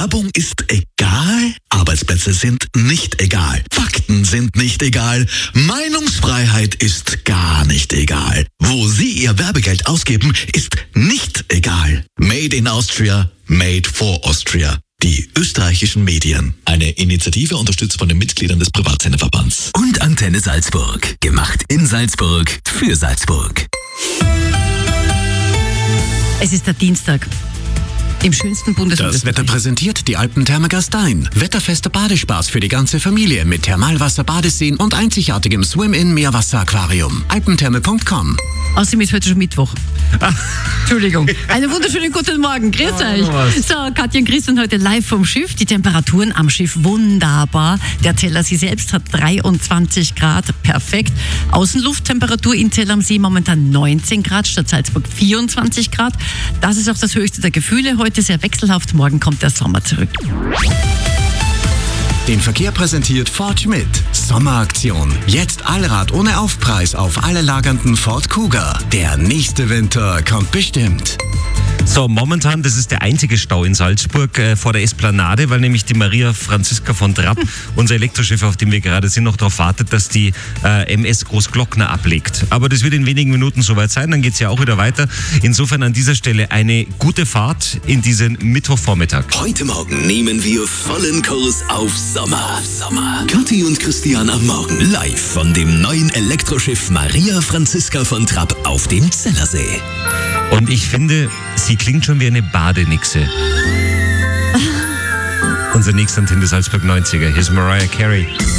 Werbung ist egal? Arbeitsplätze sind nicht egal. Fakten sind nicht egal. Meinungsfreiheit ist gar nicht egal. Wo Sie Ihr Werbegeld ausgeben, ist nicht egal. Made in Austria, made for Austria. Die österreichischen Medien. Eine Initiative unterstützt von den Mitgliedern des Privatsenderverbands. Und Antenne Salzburg. Gemacht in Salzburg für Salzburg. Es ist der Dienstag. Im schönsten Bundesland. Das Wetter präsentiert die Alpentherme Gastein. Wetterfester Badespaß für die ganze Familie mit Thermalwasser, Badeseen und einzigartigem Swim-In-Meerwasser-Aquarium. Alpentherme.com. Außerdem ist heute schon Mittwoch. Entschuldigung. Einen wunderschönen guten Morgen. Grüß euch. So, Katja und Christian heute live vom Schiff. Die Temperaturen am Schiff wunderbar. Der Tellersee selbst hat 23 Grad. Perfekt. Außenlufttemperatur in Tell am See momentan 19 Grad, statt Salzburg 24 Grad. Das ist auch das höchste der Gefühle. Heute sehr wechselhaft. Morgen kommt der Sommer zurück. Den Verkehr präsentiert Ford Schmidt. Sommeraktion. Jetzt Allrad ohne Aufpreis auf alle lagernden Ford Kuga. Der nächste Winter kommt bestimmt. So, momentan, das ist der einzige Stau in Salzburg vor der Esplanade, weil nämlich die Maria Franziska von Trapp, unser Elektroschiff, auf dem wir gerade sind, noch darauf wartet, dass die MS Großglockner ablegt. Aber das wird in wenigen Minuten soweit sein, dann geht's ja auch wieder weiter. Insofern an dieser Stelle eine gute Fahrt in diesen Mittwochvormittag. Heute Morgen nehmen wir vollen Kurs auf Sommer. Kathi und Christian am Morgen live von dem neuen Elektroschiff Maria Franziska von Trapp auf dem Zellersee. Und ich finde, sie klingt schon wie eine Badenixe. Unser nächster Antenne Salzburg 90er. Hier ist Mariah Carey.